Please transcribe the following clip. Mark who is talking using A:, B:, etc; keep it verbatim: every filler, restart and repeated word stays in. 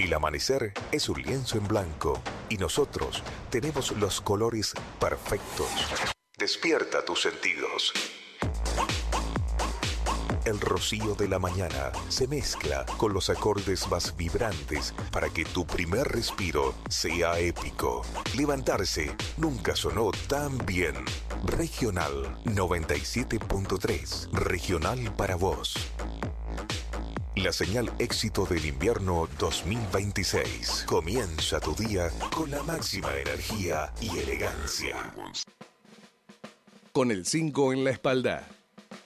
A: El amanecer es un lienzo en blanco y nosotros tenemos los colores perfectos. Despierta tus sentidos. El rocío de la mañana se mezcla con los acordes más vibrantes para que tu primer respiro sea épico. Levantarse nunca sonó tan bien. Regional noventa y siete punto tres. Regional para vos. La señal éxito del invierno dos mil veintiséis. Comienza tu día con la máxima energía y elegancia.
B: Con el cinco en la espalda.